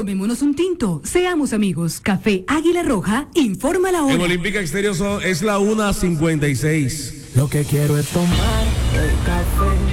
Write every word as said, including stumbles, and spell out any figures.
Tomémonos un tinto, seamos amigos. Café Águila Roja, informa la hora. En Olímpica Exterior son- es la una cincuenta y seis. Lo que quiero es tomar el café